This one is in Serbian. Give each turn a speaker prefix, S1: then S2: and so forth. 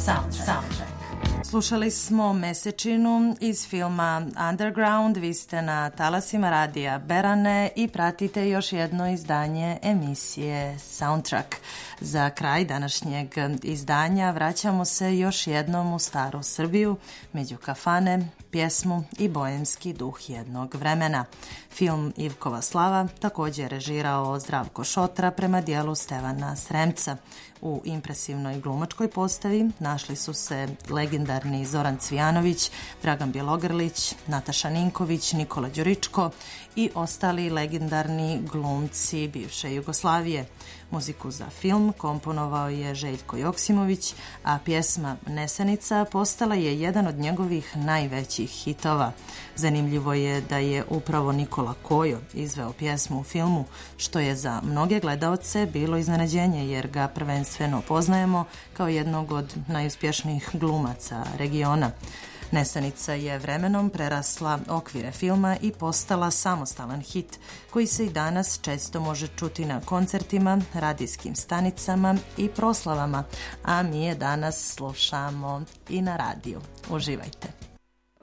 S1: Soundtrack. Slušali smo Mesečinu iz filma Underground, vi ste na talasima radija Berane i pratite još jedno izdanje emisije Soundtrack. Za kraj današnjeg izdanja vraćamo se još jednom u staru Srbiju, među kafane, pjesmu i bojemski duh jednog vremena. Film Ivkova slava također je režirao Zdravko Šotra prema dijelu Stevana Sremca. U impresivnoj glumačkoj postavi našli su se legendarni Zoran Cvijanović, Dragan Bjelogrlić, Nataša Ninković, Nikola Đuričko i ostali legendarni glumci bivše Jugoslavije. Muziku za film komponovao je Željko Joksimović, a pjesma Nesenica postala je jedan od njegovih najvećih hitova. Zanimljivo je da je upravo Nikola Kojo izveo pjesmu u filmu, što je za mnoge gledaoce bilo iznenađenje jer ga prvenstveno poznajemo kao jednog od najuspješnijih glumaca regiona. Nesenica je vremenom prerasla okvire filma i postala samostalan hit koji se i danas često može čuti na koncertima, radijskim stanicama i proslavama, a mi je danas slušamo i na radiju. Uživajte!